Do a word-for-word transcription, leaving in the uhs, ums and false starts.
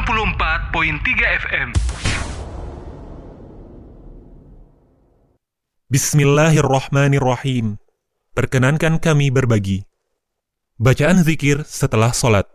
puluh empat koma tiga F M. Bismillahirrahmanirrahim. Perkenankan kami berbagi bacaan zikir setelah sholat.